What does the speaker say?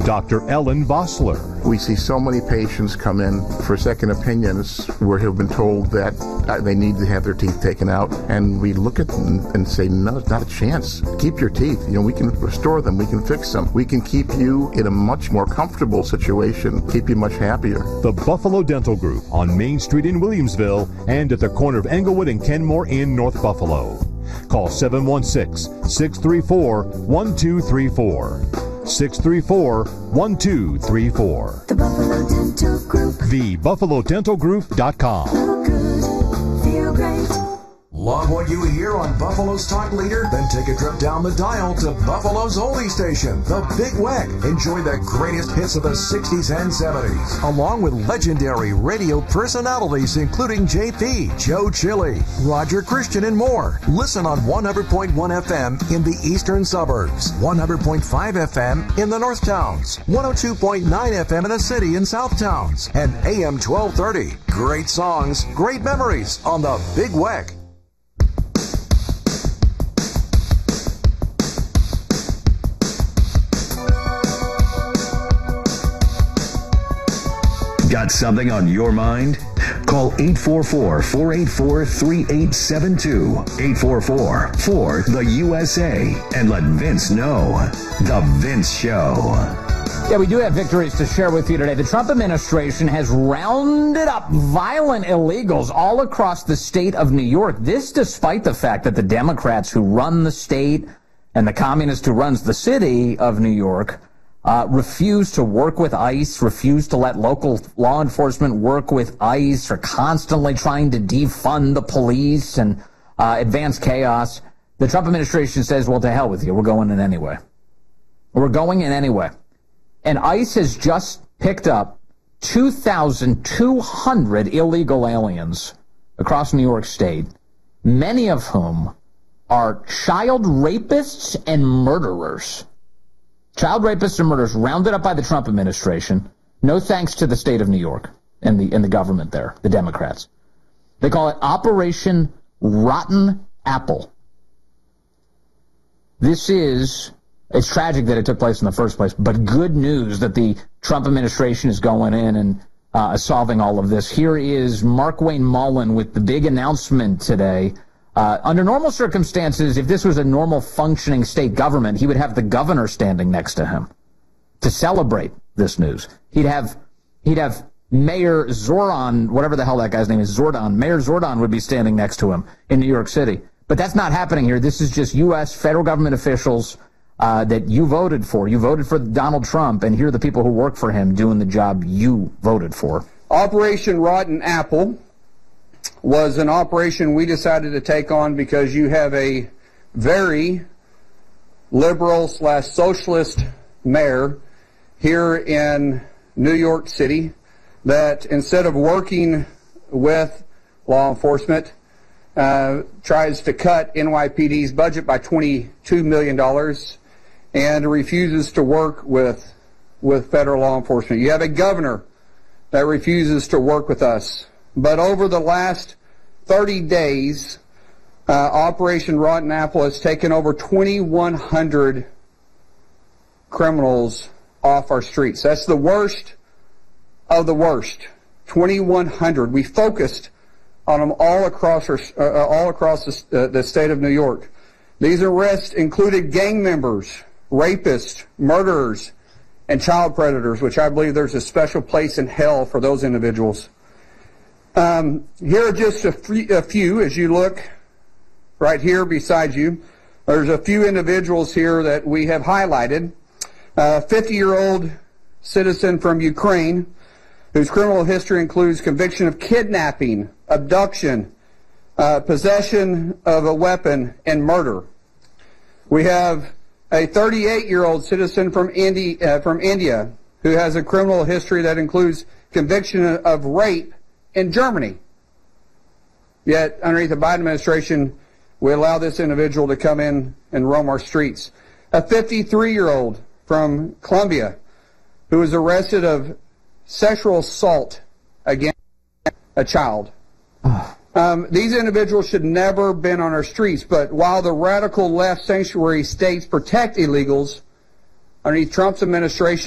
Dr. Ellen Vossler. We see so many patients come in for second opinions where have been told that they need to have their teeth taken out, and we look at them and say, no, it's not a chance. Keep your teeth. We can restore them. We can fix them. We can keep you in a much more comfortable situation, keep you much happier. The Buffalo Dental Group on Main Street in Williamsville and at the corner of Englewood and Kenmore in North Buffalo. Call 716-634-1234. 634-1234. The Buffalo Dental Group. TheBuffaloDentalGroup.com. Feel good, feel great. Love what you hear on Buffalo's Talk Leader? Then take a trip down the dial to Buffalo's oldie station, The Big Weck. Enjoy the greatest hits of the 60s and 70s, along with legendary radio personalities including JP, Joe Chili, Roger Christian, and more. Listen on 100.1 FM in the eastern suburbs, 100.5 FM in the north towns, 102.9 FM in the city and south towns, and AM 1230. Great songs, great memories on The Big Weck. Got something on your mind? Call 844-484-3872. 844-4-THE-USA. And let Vince know. The Vince Show. Yeah, we do have victories to share with you today. The Trump administration has rounded up violent illegals all across the state of New York. This despite the fact that the Democrats who run the state and the communist who runs the city of New York refuse to work with ICE, refuse to let local law enforcement work with ICE, are constantly trying to defund the police and advance chaos. The Trump administration says, well, to hell with you. We're going in anyway. We're going in anyway. And ICE has just picked up 2,200 illegal aliens across New York State, many of whom are child rapists and murderers. Child rapists and murderers rounded up by the Trump administration. No thanks to the state of New York and the government there, the Democrats. They call it Operation Rotten Apple. It's tragic that it took place in the first place, but good news that the Trump administration is going in and solving all of this. Here is Markwayne Mullin with the big announcement today. Under normal circumstances, if this was a normal functioning state government, he would have the governor standing next to him to celebrate this news. He'd have Mayor Zoran, whatever the hell that guy's name is, Zordon. Mayor Zordon would be standing next to him in New York City. But that's not happening here. This is just U.S. federal government officials that you voted for. You voted for Donald Trump, and here are the people who work for him doing the job you voted for. Operation Rotten Apple was an operation we decided to take on because you have a very liberal/socialist mayor here in New York City that instead of working with law enforcement tries to cut NYPD's budget by $22 million and refuses to work with federal law enforcement. You have a governor that refuses to work with us. But over the last 30 days, Operation Rotten Apple has taken over 2,100 criminals off our streets. That's the worst of the worst. 2,100. We focused on them all across the state of New York. These arrests included gang members, rapists, murderers, and child predators, which I believe there's a special place in hell for those individuals. Here are just a few, as you look right here beside you. There's a few individuals here that we have highlighted. A 50-year-old citizen from Ukraine whose criminal history includes conviction of kidnapping, abduction, possession of a weapon, and murder. We have a 38-year-old citizen from India who has a criminal history that includes conviction of rape in Germany. Yet, underneath the Biden administration, we allow this individual to come in and roam our streets. A 53-year-old from Colombia who was arrested of sexual assault against a child. These individuals should never have been on our streets, but while the radical left sanctuary states protect illegals, underneath Trump's administration,